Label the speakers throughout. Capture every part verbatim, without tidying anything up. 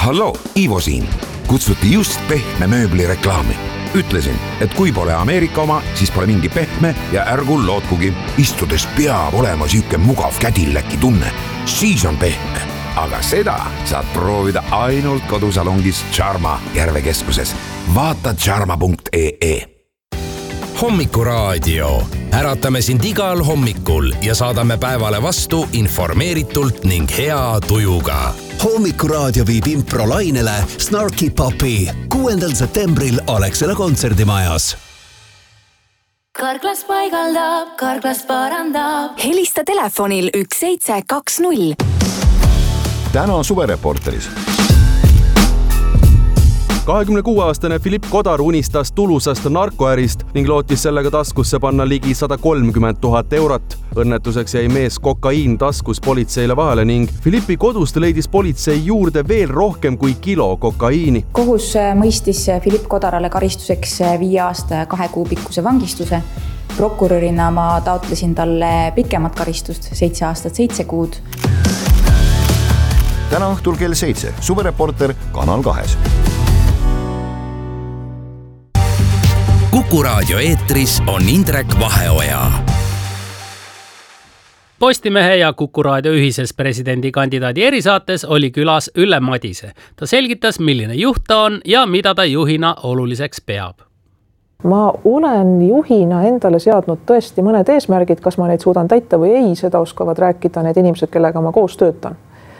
Speaker 1: Halloo, Ivo siin. Kutsuti just pehme mööbli reklaami. Ütlesin, et kui pole Ameerika oma, siis pole mingi pehme ja ärgu lootkugi. Istudes peab olema süüke mugav kädilläki tunne. Siis on pehme. Aga seda saad proovida ainult kodusalongis Charma Järvekeskuses. Vaata charma punkt ee.
Speaker 2: Hommikuraadio. Äratame sind igal hommikul ja saadame päevale vastu informeeritult ning hea tujuga.
Speaker 3: Hommikuraadio viib improlainele Snarky Puppy kuuendal septembril Alexela kontserdimajas.
Speaker 4: Karklas paigaldab, karklas parandab.
Speaker 5: Helista telefonil üks seitse kaks null.
Speaker 6: Täna suvereporteris.
Speaker 7: kahekümne kuue aastane Philipp Kodar unistas tulusast narkoärist ning lootis sellega taskusse panna ligi sada kolmkümmend tuhat eurot. Õnnetuseks jäi mees kokaiin taskus politseile vahele ning Philippi kodust leidis politsei juurde veel rohkem kui kilo kokaiini.
Speaker 8: Kohus mõistis Philipp Kodarale karistuseks viie aasta kahe kuu pikkuse vangistuse. Prokurörina ma taotlesin talle pikemat karistust, seitse aastat, seitse kuud.
Speaker 6: Täna õhtul kell seitse. Suvereporter Kanal kahes.
Speaker 2: Kuku Raadio eetris on Indrek Vaheoja.
Speaker 9: Postimehe ja Kuku Raadio ühises presidendikandidaadi erisaates oli külas Ülle Madise. Ta selgitas, milline juht ta on ja mida ta juhina oluliseks peab.
Speaker 10: Ma olen juhina endale seadnud tõesti mõned eesmärgid, kas ma neid suudan täita või ei, seda oskavad rääkida need inimesed, kellega ma koos töötan.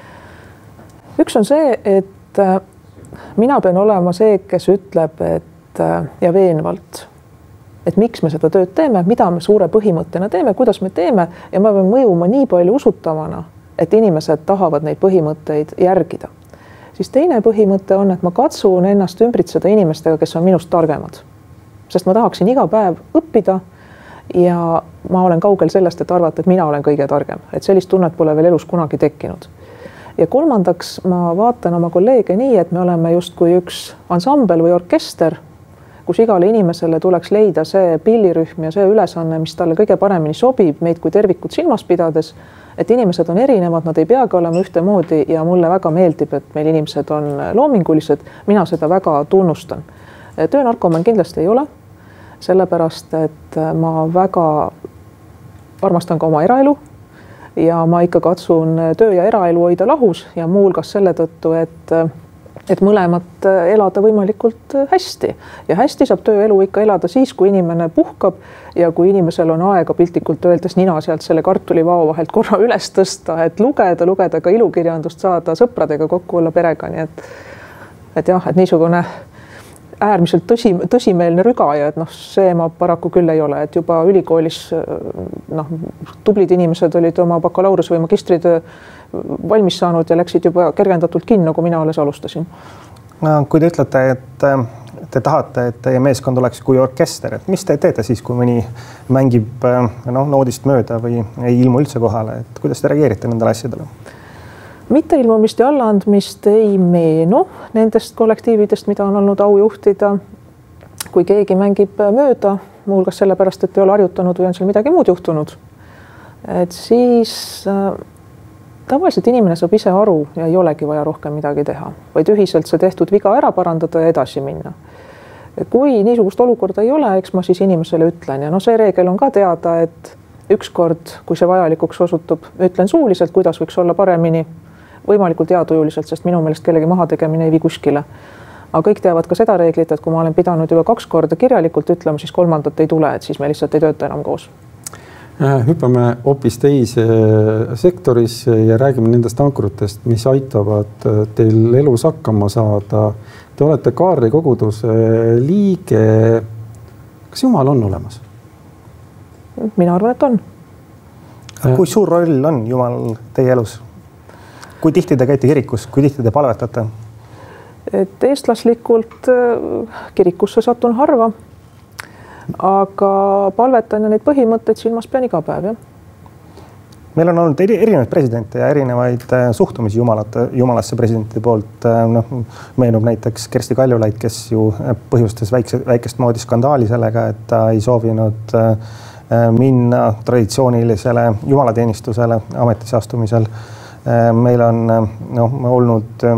Speaker 10: Üks on see, et mina pean olema see, kes ütleb, et ja veenvalt, et miks me seda tööd teeme, mida me suure põhimõttena teeme, kuidas me teeme ja ma pean mõjuma nii palju usutavana, et inimesed tahavad neid põhimõtteid järgida. Siis teine põhimõte on, et ma katsun ennast ümbritseda inimestega, kes on minust targemad. Sest ma tahaksin iga päev õppida ja ma olen kaugel sellest, et arvata, et mina olen kõige targem. Et sellist tunnet pole veel elus kunagi tekkinud. Ja kolmandaks ma vaatan oma kolleege nii, et me oleme just kui üks ansambel või orkester, kus igale inimesele tuleks leida see pillirühm ja see ülesanne, mis talle kõige paremini sobib, meid kui tervikut silmas pidades, et inimesed on erinevad, nad ei peagi olema ühte moodi ja mulle väga meeldib, et meil inimesed on loomingulised, mina seda väga tunnustan. Töönarkoman kindlasti ei ole, sellepärast, et ma väga armastan ka oma eraelu ja ma ikka katsun töö ja eraelu hoida lahus ja muulgas selle tõttu, et et mõlemat elada võimalikult hästi. Ja hästi saab tööelu ikka elada siis, kui inimene puhkab ja kui inimesel on aega piltlikult öeldes nina sealt selle kartulivao vahelt korra üles tõsta, et lugeda, lugeda ka ilukirjandust saada, sõpradega kokku olla perega. Nii et, et jah, et niisugune äärmiselt tõsi, tõsimeelne rügaja, et noh, see ma paraku küll ei ole, et juba ülikoolis noh, tublid inimesed olid oma bakalaureuse või magistritöö valmis saanud ja läksid juba kergendatult kinno, kui mina alles alustasin.
Speaker 11: No, kui te ütlete, et te tahate, et teie meeskond oleks kui orkester, et mis te teete siis, kui mõni mängib no, noodist mööda või ei ilmu üldse kohale, et kuidas te reageerite nendele asjadele? Mitte ilmumist ja allaandmist ei meenu nendest kollektiividest, mida on olnud au juhtida. Kui keegi mängib mööda, muuhulgas sellepärast, et ei ole harjutanud või on seal midagi muud juhtunud, et siis tavaliselt inimene saab ise aru ja ei olegi vaja rohkem midagi teha, vaid ühiselt see tehtud viga ära parandada ja edasi minna. Kui niisugust olukorda ei ole, eks ma siis inimesele ütlen ja no see reegel on ka teada, et ükskord, kui see vajalikuks osutub, ütlen suuliselt, kuidas võiks olla paremini, võimalikult heatujuliselt, sest minu meelest kellegi maha tegemine ei vii kuskile. Aga kõik teavad ka seda reeglit, et kui ma olen pidanud juba kaks korda kirjalikult ütlema, siis kolmandat ei tule, et siis me lihtsalt ei tööta enam koos.
Speaker 12: Hüppame hoopis teise sektoris ja räägime nendest ankrutest, mis aitavad teil elus hakkama saada. Te olete Kaarli koguduse liige. Kas Jumal on olemas?
Speaker 10: Mina arvan, et on.
Speaker 11: Kui suur roll on Jumal teie elus? Kui tihti te käite kirikus? Kui tihti te palvetate?
Speaker 10: Et eestlaslikult kirikusse satun harva, aga palvetan ja neid põhimõtteid silmas pean iga päev. Jah?
Speaker 11: Meil on olnud erinevaid presidente ja erinevaid suhtumisi jumalate, jumalasse presidentide poolt. No, meenub näiteks Kersti Kaljulaid, kes ju põhjustas väikse, väikest moodi skandaali sellega, et ta ei soovinud minna traditsioonilisele jumalateenistusele ametisse astumisel. Meil on no, olnud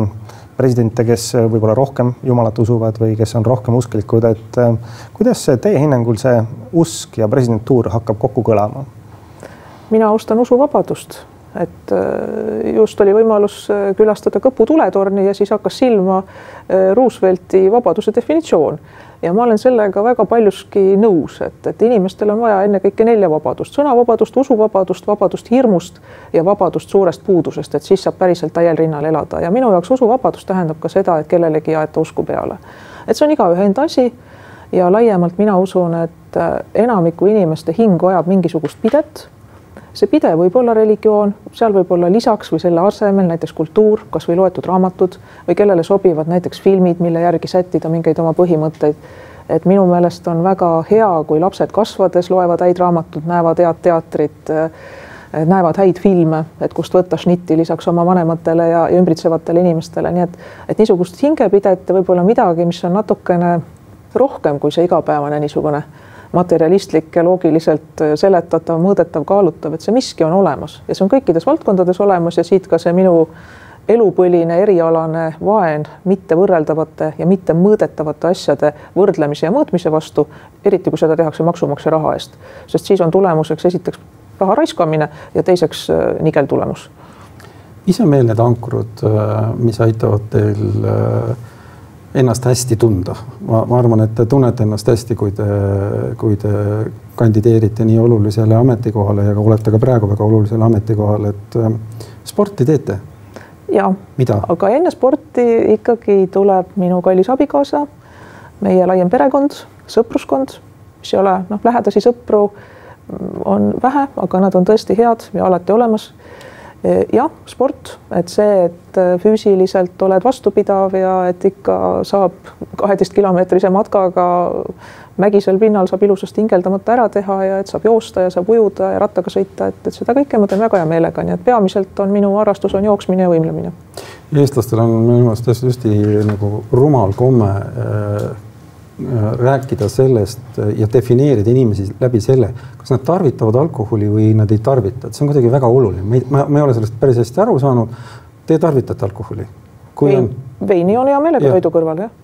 Speaker 11: presidente, kes võib-olla rohkem Jumalat usuvad või kes on rohkem usklikud, et kuidas teie hinnangul see usk ja presidentuur hakkab kokku kõlama?
Speaker 10: Mina austan usuvabadust, et just oli võimalus külastada Kõpu tuletorni ja siis hakkas silma Roosevelti vabaduse definitsioon. Ja ma olen sellega väga paljuski nõus, et, et inimestel on vaja enne kõike nelja vabadust, sõnavabadust, usuvabadust, vabadust hirmust ja vabadust suurest puudusest, et siis saab päriselt täiel rinnal elada. Ja minu jaoks usuvabadus tähendab ka seda, et kellelegi jaeta usku peale. Et see on igaühe enda asi ja laiemalt mina usun, et enamiku inimeste hing vajab mingisugust pidet. See pide võib olla religioon, seal võib olla lisaks või selle asemel näiteks kultuur, kas või loetud raamatud või kellele sobivad näiteks filmid, mille järgi sättida mingeid oma põhimõtteid. Et minu meelest on väga hea, kui lapsed kasvades loevad häid raamatud, näevad head teatrit, näevad häid filme, et kust võtta šnitti lisaks oma vanematele ja ümbritsevatele inimestele. Nii et, et niisugust hingepidet ja võib-olla midagi, mis on natukene rohkem kui see igapäevane niisugune materialistlik ja loogiliselt seletatav, mõõdetav, kaalutav, et see miski on olemas ja see on kõikides valdkondades olemas ja siit ka see minu elupõline erialane vaen mitte võrreldavate ja mitte mõõdetavate asjade võrdlemise ja mõõtmise vastu, eriti kui seda tehakse maksumaksja raha eest, sest siis on tulemuseks esiteks raha raiskamine ja teiseks nigel tulemus.
Speaker 12: Mis on meil need ankurud, mis aitavad teil ennast hästi tunda? Ma, ma arvan, et te tunnete ennast hästi, kui te, kui te kandideerite nii olulisele ametikohale ja olete ka praegu väga olulisele ametikohale, et sporti teete?
Speaker 10: Ja,
Speaker 12: mida?
Speaker 10: Aga enne sporti ikkagi tuleb minu kallis abikaasa, meie laiem perekond, sõpruskond, mis ei ole noh, lähedasi sõpru on vähe, aga nad on tõesti head ja alati olemas. Jah, sport, et see, et füüsiliselt oled vastupidav ja et ikka saab kaheteist kilomeetrise matkaga mägisel pinnal saab ilusasti hingeldamata ära teha ja et saab joosta ja saab ujuda ja rattaga sõita, et, et seda kõike ma teen väga hea meelega, nii et peamiselt on minu harrastus on jooksmine ja võimlemine.
Speaker 12: Eestlastel on minu meelest tõesti nagu rumal komme äh, rääkida sellest ja defineerida inimesi läbi selle, kas nad tarvitavad alkoholi või nad ei tarvita. See on kuidagi väga oluline. Ma ei, ma, ma ei ole sellest päris hästi aru saanud. Te tarvitate alkoholi? Kui
Speaker 10: Vein, on... Veini on hea meelega ja. Toidu kõrval, jah.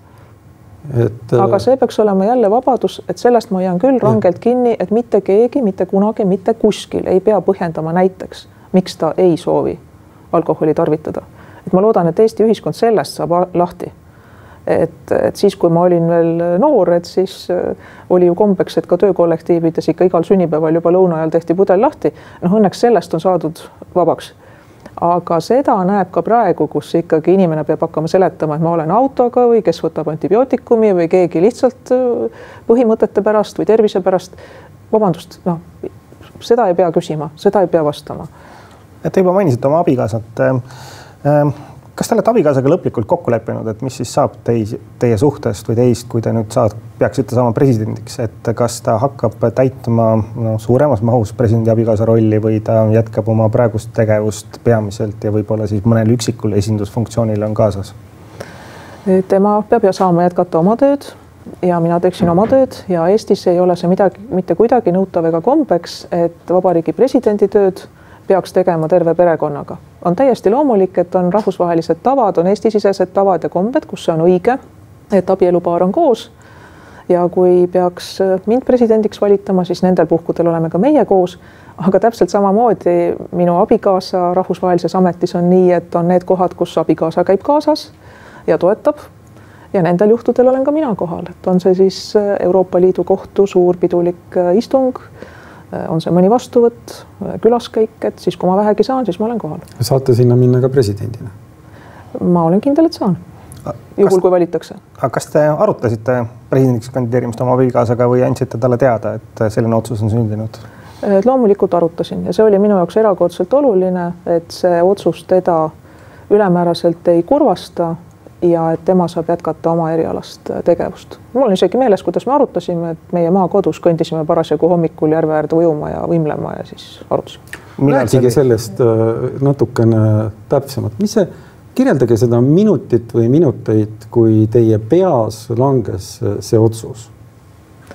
Speaker 10: Et, aga see peaks olema jälle vabadus, et sellest ma jään küll rangelt kinni, et mitte keegi, mitte kunagi, mitte kuskil ei pea põhjendama näiteks, miks ta ei soovi alkoholi tarvitada. Et ma loodan, et Eesti ühiskond sellest saab lahti. Et, et siis, kui ma olin veel noor, et siis oli ju kombeks, et ka töökollektiivides ikka igal sünnipäeval juba lõuna ajal tehti pudel lahti. Noh, õnneks sellest on saadud vabaks. Aga seda näeb ka praegu, kus ikkagi inimene peab hakkama seletama, et ma olen autoga või kes võtab antibiootikumi või keegi lihtsalt põhimõtete pärast või tervise pärast. Vabandust, noh, seda ei pea küsima, seda ei pea vastama.
Speaker 11: Et te juba mainisite oma abikaasat. Kas te olete abikaasaga lõplikult kokku leppinud, et mis siis saab teis, teie suhtest või teist, kui te nüüd saad, peaksite saama presidendiks, et kas ta hakkab täitma no, suuremas mahus presidendi abikaasa rolli või ta jätkab oma praegust tegevust peamiselt ja võib-olla siis mõnel üksikul esindusfunktsioonil on kaasas?
Speaker 10: Tema peab ja saama jätkata oma tööd ja mina teeksin oma tööd ja Eestis ei ole see midagi, mitte kuidagi nõutav ega kombeks, et vabariigi presidendi tööd peaks tegema terve perekonnaga. On täiesti loomulik, et on rahvusvahelised tavad, on Eesti-sisesed tavad ja kombed, kus see on õige, et abielupaar on koos. Ja kui peaks mind presidendiks valitama, siis nendel puhkudel oleme ka meie koos. Aga täpselt samamoodi minu abikaasa rahvusvahelises ametis on nii, et on need kohad, kus abikaasa käib kaasas ja toetab. Ja nendel juhtudel olen ka mina kohal. Et on see siis Euroopa Liidu kohtu suur pidulik istung, on see mõni vastuvõtt, külaskäik, et siis kui ma vähegi saan, siis ma olen kohal.
Speaker 12: Saate sinna minna ka presidendina?
Speaker 10: Ma olen kindel, et saan. Juhul, kas, kui valitakse.
Speaker 11: Kas te arutasite presidendiks kandideerimist oma abikaasaga või andsite talle teada, et selline otsus on sündinud?
Speaker 10: Loomulikult arutasin ja see oli minu jaoks erakordselt oluline, et see otsus teda ülemääraselt ei kurvasta ja et tema saab jätkata oma erialast tegevust. Mul on isegi meeles, kuidas me arutasime, et meie maakodus kõndisime parasjagu hommikul järve äärde ujuma ja võimlema ja siis arutasime.
Speaker 12: Rääkige sellest natukene täpsemalt. Mis see, kirjeldage seda minutit või minuteid, kui teie peas langes see otsus?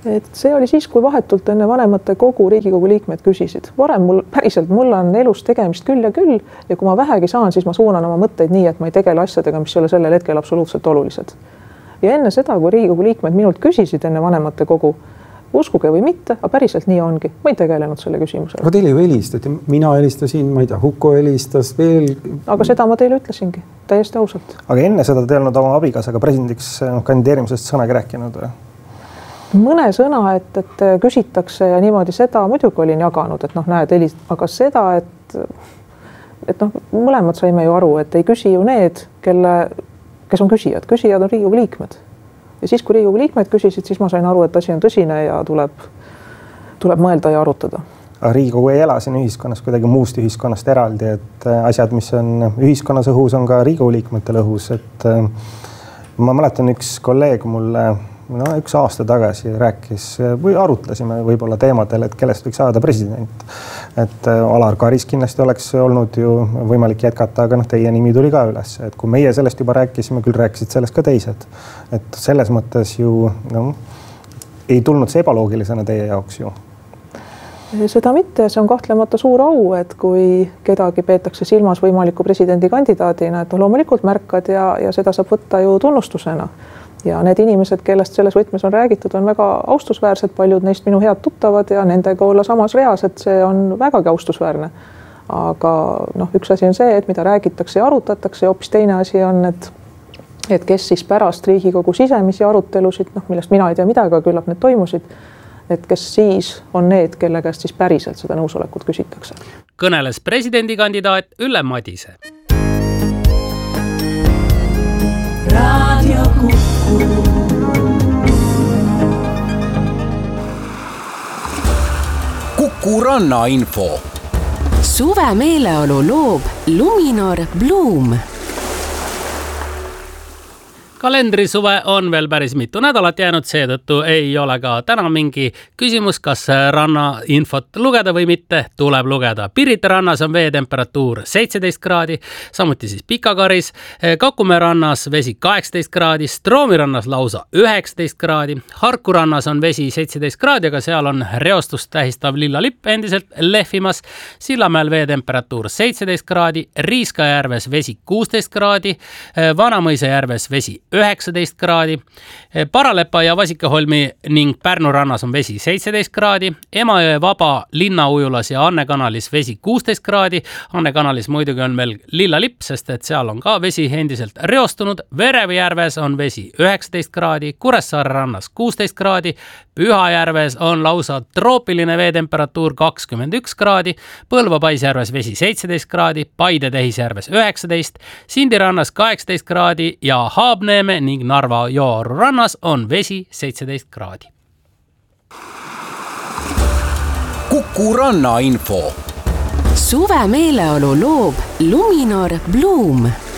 Speaker 10: et see oli siis, kui vahetult enne vanemate kogu Riigikogu liikmed küsisid. Varem mul päriselt, mul on elus tegemist küll ja küll ja kui ma vähegi saan, siis ma suunan oma mõtteid nii, et ma ei tegele asjadega, mis ei ole sellel hetkel absoluutselt olulised. Ja enne seda, kui Riigikogu liikmed minult küsisid enne vanemate kogu, uskuge või mitte, aga päriselt nii ongi. Ma ei tegelenud selle küsimusele.
Speaker 12: Aga teile ju helistati, mina helistasin, ma ei tea, Huko helistas veel.
Speaker 10: Aga seda ma teile ütlesingi, täiesti ausalt.
Speaker 11: Aga enne seda te olnud oma abikaasaga presidendiks kandideerimisest sõnagi rääkinud või?
Speaker 10: Mõne sõna, et, et küsitakse ja niimoodi seda muidugi olin jaganud, et noh, näed, helist, aga seda, et, et noh, mõlemad saime ju aru, et ei küsi ju need, kelle, kes on küsijad. Küsijad on Riigikogu liikmed. Ja siis, kui Riigikogu liikmed küsisid, siis ma sain aru, et asi on tõsine ja tuleb, tuleb mõelda ja arutada.
Speaker 11: Aga Riigikogu ei ela siin ühiskonnas kuidagi muust ühiskonnast eraldi, et asjad, mis on ühiskonnas õhus, on ka Riigikogu liikmetel õhus. Et ma mäletan üks kolleeg mulle no üks aasta tagasi rääkis või arutlesime võib-olla teemadel, et kellest võiks saada president. Et Alar Karis kindlasti oleks olnud ju võimalik jätkata, aga noh, teie nimi tuli ka üles. Et kui meie sellest juba rääkisime, küll rääkisid sellest ka teised. Et selles mõttes ju no, ei tulnud see ebaloogilisena teie jaoks ju.
Speaker 10: Seda mitte, see on kahtlemata suur au, et kui kedagi peetakse silmas võimaliku presidendikandidaadina, et no loomulikult märkad ja, ja seda saab võtta ju tunnustusena. Ja need inimesed, kellest selles võtmes on räägitud, on väga austusväärsed, paljud neist minu head tuttavad ja nendega olla samas reas, et see on vägagi austusväärne. Aga noh, üks asi on see, et mida räägitakse ja arutatakse ja hoopis teine asi on, et, et kes siis pärast Riigikogu sisemisi arutelusid, noh, millest mina ei tea midagi, aga küllap need toimusid, et kes siis on need, kelle käest siis päriselt seda nõusolekut küsitakse.
Speaker 9: Kõneles presidendikandidaat Ülle Madise.
Speaker 4: Radio Kuku.
Speaker 3: Kuku Ranna info.
Speaker 5: Suve meeleolu loob Luminor Bloom.
Speaker 9: Kalendrisuve on veel päris mitu nädalat jäänud, seetõttu ei ole ka täna mingi küsimus, kas ranna infot lugeda või mitte, tuleb lugeda. Pirita rannas on veetemperatuur seitseteist kraadi, samuti siis Pikakaris, Kakumäe rannas vesi kaheksateist kraadi, Stroomi rannas lausa üheksateist kraadi, Harku rannas on vesi seitseteist kraadi, aga seal on reostust tähistav lilla lipp endiselt lehvimas, Sillamäel veetemperatuur seitseteist kraadi, Riiska järves vesi kuusteist kraadi, Vanamõisa järves vesi üheksateist kraadi, Paralepa ja Vasikaholmi ning Pärnu rannas on vesi seitseteist kraadi, Emajõe Vaba linnaujulas ja Anne kanalis vesi kuusteist kraadi, Anne kanalis muidugi on veel lilla lipp, sest et seal on ka vesi endiselt reostunud, Verevi järves on vesi üheksateist kraadi, Kuressaare rannas kuusteist kraadi, Pühajärves on lausa troopiline veetemperatuur kakskümmend üks kraadi, Põlva Paisjärves vesi seitseteist kraadi, Paide Tehisjärves üheksateist, Sindi rannas kaheksateist kraadi ja Haabneeme ning Narva Jooaru rannas on vesi seitseteist kraadi.
Speaker 3: Kuku Ranna info.
Speaker 5: Suve meeleolu loob Luminor Bloom.